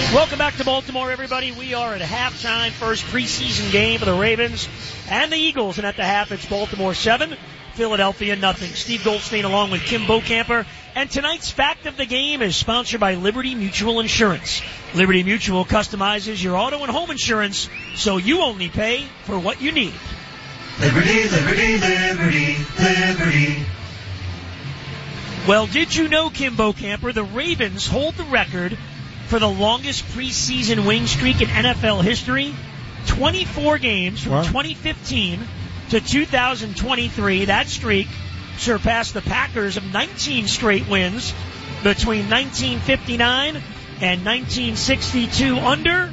Welcome back to Baltimore, everybody. We are at halftime, first preseason game for the Ravens and the Eagles. And at the half, it's Baltimore 7, Philadelphia nothing. Steve Goldstein along with Kim Bocamper. And tonight's fact of the game is sponsored by Liberty Mutual Insurance. Liberty Mutual customizes your auto and home insurance so you only pay for what you need. Liberty, liberty, liberty, liberty. Well, did you know, Kim Bocamper, the Ravens hold the record for the longest preseason win streak in NFL history? 24 games from 2015 to 2023. That streak surpassed the Packers of 19 straight wins between 1959 and 1962 under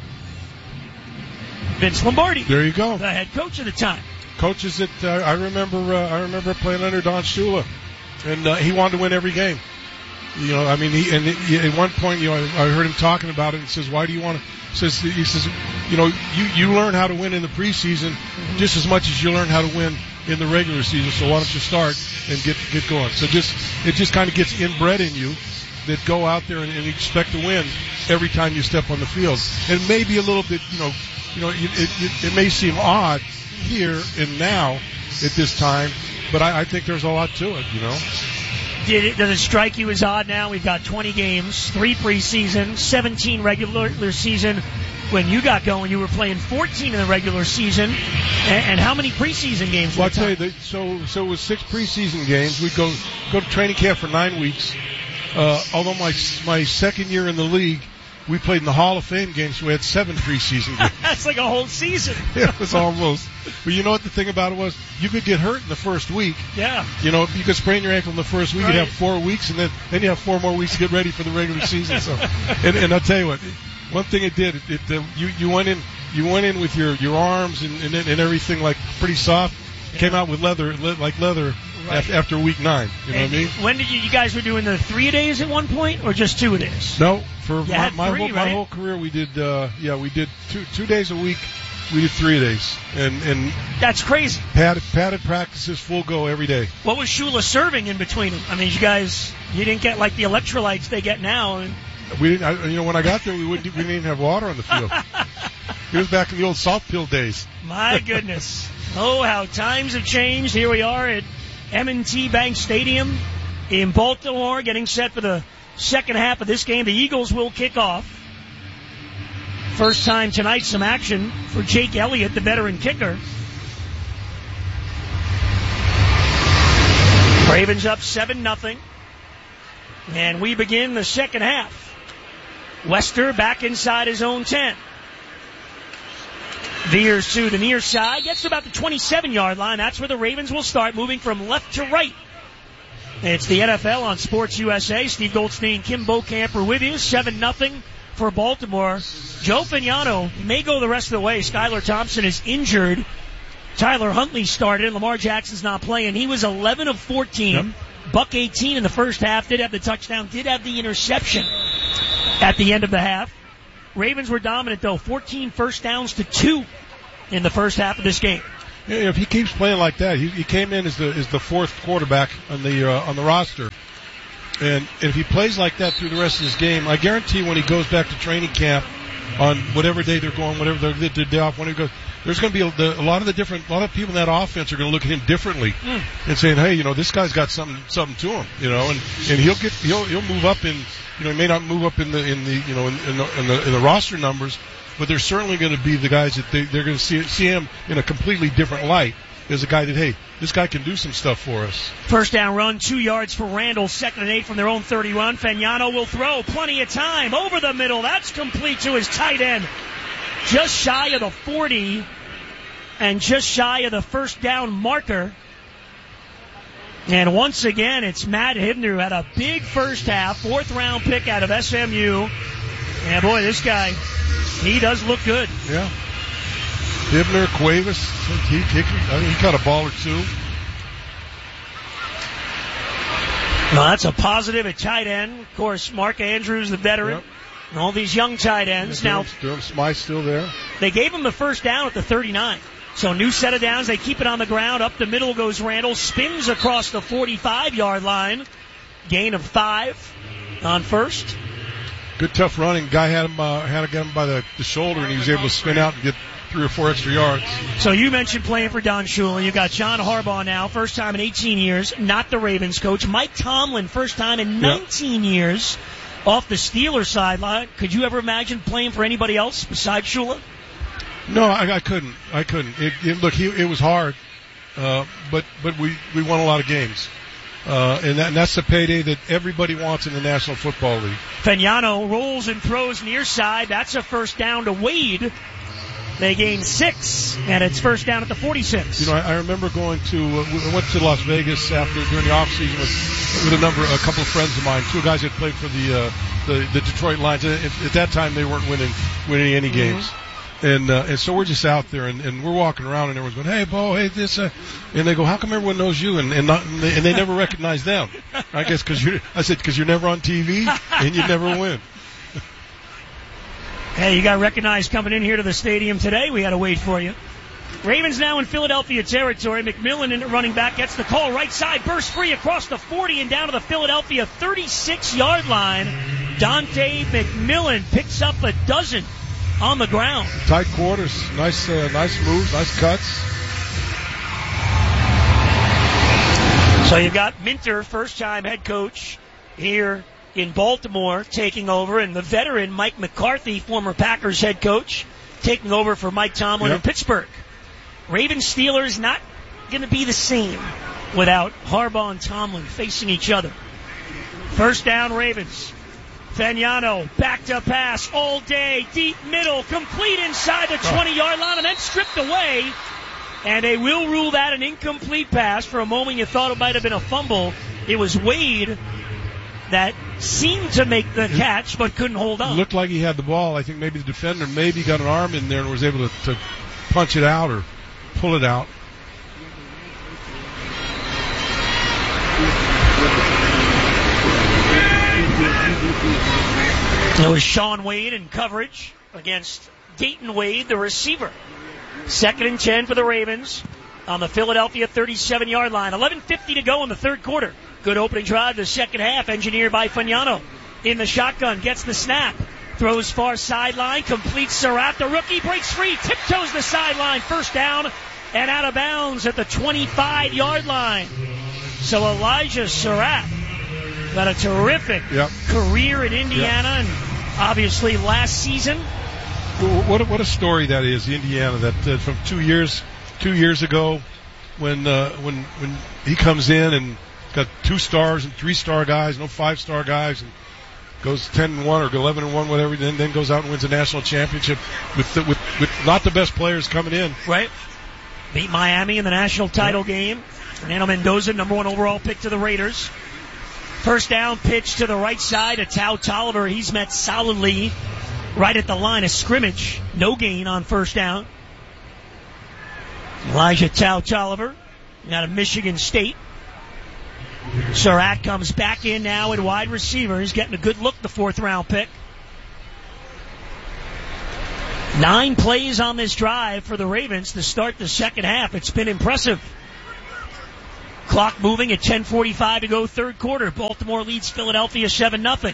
Vince Lombardi. There you go. The head coach at the time. Coaches that I remember playing under Don Shula, and he wanted to win every game. You know, I mean, at one point, you know, I heard him talking about it and says, why do you want to, he says, you know, you learn how to win in the preseason just as much as you learn how to win in the regular season. So why don't you start and get going? So it just kind of gets inbred in you that go out there and expect to win every time you step on the field. And maybe a little bit, you know, it may seem odd here and now at this time, but I think there's a lot to it, you know. Does it strike you as odd now? We've got 20 games, 3 preseason, 17 regular season. When you got going, you were playing 14 in the regular season. And how many preseason games? Well, I'll tell you, so it was 6 preseason games. We'd go to training camp for 9 weeks. Although my second year in the league, we played in the Hall of Fame games, so we had 7 preseason games. That's like a whole season. Yeah, it was almost. But you know what the thing about it was? You could get hurt in the first week. Yeah. You know, you could sprain your ankle in the first week. Right. You'd have 4 weeks, and then you have 4 more weeks to get ready for the regular season. So, and I'll tell you what, one thing it did, you went in with your arms and everything like pretty soft. Yeah. Came out with leather. Right. After week 9, you know what I mean? When did you guys were doing the 3-a-days at one point, or just 2-a-days? No, for my whole career we did 2 days a week. We did 3-a-days, and that's crazy. Padded practices, full go every day. What was Shula serving in between them? I mean, you didn't get like the electrolytes they get now. And we didn't. When I got there, we didn't even have water on the field. It was back in the old salt pill days. My goodness! Oh, how times have changed. Here we are at M&T Bank Stadium in Baltimore, getting set for the second half of this game. The Eagles will kick off. First time tonight, some action for Jake Elliott, the veteran kicker. Ravens up 7-0. And we begin the second half. Wester back inside his own 10. Veers to the near side, gets to about the 27-yard line. That's where the Ravens will start, moving from left to right. It's the NFL on Sports USA. Steve Goldstein, Kim Bocamper with you. 7-0 for Baltimore. Joe Fagnano may go the rest of the way. Skylar Thompson is injured. Tyler Huntley started. Lamar Jackson's not playing. He was 11 of 14. Yep. Buck 18 in the first half. Did have the touchdown. Did have the interception at the end of the half. Ravens were dominant, though. 14 first downs to 2 in the first half of this game. Yeah, if he keeps playing like that, he came in as the fourth quarterback on the roster, and if he plays like that through the rest of this game, I guarantee when he goes back to training camp on whatever day they're going, whatever their day off, when he goes, there's going to be a lot of people in that offense are going to look at him differently and saying, hey, you know, this guy's got something to him, you know, and he'll move up in. You know, he may not move up in the roster numbers, but they're certainly going to be the guys that they're going to see him in a completely different light as a guy that, hey, this guy can do some stuff for us. First down run, 2 yards for Randall, 2nd and 8 from their own 31. Fagnano will throw, plenty of time, over the middle. That's complete to his tight end. Just shy of the 40 and just shy of the first down marker. And once again, it's Matt Hibner, who had a big first half, 4th-round pick out of SMU. And, boy, this guy, he does look good. Yeah. Hibner, Cuevas, he caught a ball or two. Well, that's a positive at tight end. Of course, Mark Andrews, the veteran. Yep. And all these young tight ends. Now, Smythe's still there. They gave him the first down at the 39. So new set of downs. They keep it on the ground. Up the middle goes Randall. Spins across the 45-yard line. Gain of 5 on first. Good tough running. Guy had him by the shoulder, and he was able to spin out and get 3 or 4 extra yards. So you mentioned playing for Don Shula. You got John Harbaugh now, first time in 18 years, not the Ravens coach. Mike Tomlin, first time in 19 years, off the Steelers sideline. Could you ever imagine playing for anybody else besides Shula? No, I couldn't. It was hard, but we won a lot of games. And that's the payday that everybody wants in the National Football League. Fagnano rolls and throws near side. That's a first down to Wade. They gain 6, and it's first down at the 46. You know, I remember going to went to Las Vegas during the off season with a couple of friends of mine, 2 guys that played for the Detroit Lions. At that time, they weren't winning any games. And so we're just out there, and we're walking around, and everyone's going, "Hey, Bo, hey, this," and they go, "How come everyone knows you?" And they never recognize them. I guess because you're never on TV and you never win. Hey, you got recognized coming in here to the stadium today. We had to wait for you. Ravens now in Philadelphia territory. McMillan in the running back gets the call. Right side, burst free across the 40 and down to the Philadelphia 36-yard line. Dante McMillan picks up a dozen on the ground. Tight quarters. Nice moves, nice cuts. So you've got Minter, first-time head coach here in Baltimore, taking over, and the veteran Mike McCarthy, former Packers head coach, taking over for Mike Tomlin in Pittsburgh. Ravens Steelers not going to be the same without Harbaugh and Tomlin facing each other. First down, Ravens. Fagnano, back to pass all day, deep middle, complete inside the 20-yard line, and then stripped away. And they will rule that an incomplete pass. For a moment you thought it might have been a fumble. It was Wade that seemed to make the catch but couldn't hold on. Looked like he had the ball. I think maybe the defender got an arm in there and was able to punch it out or pull it out. It was Sean Wade in coverage against Dayton Wade, the receiver. 2nd and 10 for the Ravens on the Philadelphia 37-yard line. 11:50 to go in the third quarter. Good opening drive, the second half, engineered by Fagnano. In the shotgun, gets the snap. Throws far sideline, completes Surratt. The rookie breaks free, tiptoes the sideline. First down and out of bounds at the 25-yard line. So Elijah Surratt got a terrific career in Indiana and obviously last season. What a story that is, Indiana, that from 2 years ago when he comes in and got 2-stars and 3-star guys, no 5-star guys, and goes 10-1 or 11-1, whatever, then goes out and wins a national championship with not the best players coming in. Right. Beat Miami in the national title game. Fernando Mendoza, number 1 overall pick to the Raiders. First down pitch to the right side to Tau Tolliver. He's met solidly right at the line of scrimmage. No gain on first down. Elijah Tau Tolliver out of Michigan State. Surratt comes back in now at wide receiver. He's getting a good look, the 4th-round pick. 9 plays on this drive for the Ravens to start the second half. It's been impressive. Clock moving at 10:45 to go, third quarter. Baltimore leads Philadelphia 7-0.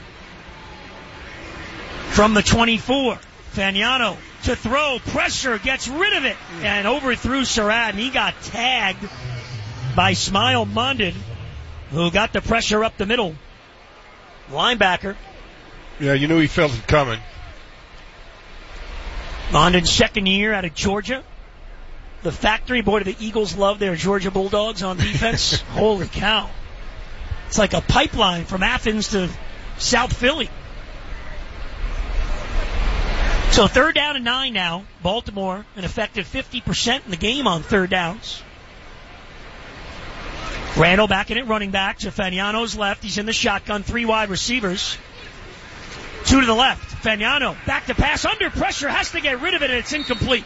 From the 24, Fagnano to throw, pressure, gets rid of it, and overthrew Surratt, and he got tagged by Smile Mondin, who got the pressure up the middle. Linebacker. Yeah, you knew he felt it coming. Mondin's second year out of Georgia. The factory, boy, do the Eagles love their Georgia Bulldogs on defense. Holy cow. It's like a pipeline from Athens to South Philly. So 3rd down and 9 now. Baltimore, an effective 50% in the game on 3rd downs. Randall back in at running back to Fagnano's left. He's in the shotgun, 3 wide receivers. 2 to the left. Fagnano back to pass, under pressure, has to get rid of it, and it's incomplete.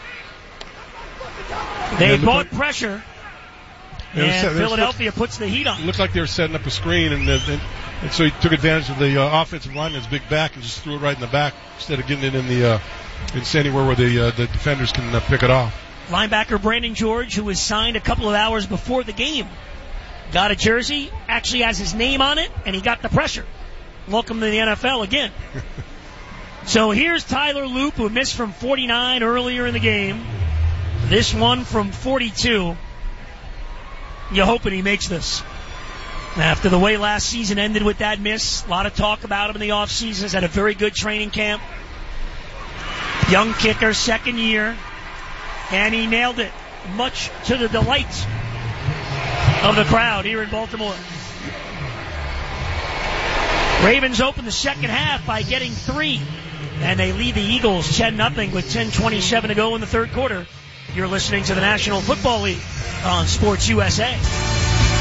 They bought pressure, and Philadelphia puts the heat on. It looked like they were setting up a screen, and so he took advantage of the offensive lineman's big back and just threw it right in the back instead of getting it in anywhere where the defenders can pick it off. Linebacker Brandon George, who was signed a couple of hours before the game, got a jersey, actually has his name on it, and he got the pressure. welcome to the NFL again. So here's Tyler Loop, who missed from 49 earlier in the game. This one from 42. You're hoping he makes this. After the way last season ended with that miss, a lot of talk about him in the offseason. He's had a very good training camp. Young kicker, second year. And he nailed it, much to the delight of the crowd here in Baltimore. Ravens open the second half by getting 3. And they lead the Eagles 10-0 with 10:27 to go in the third quarter. You're listening to the National Football League on Sports USA.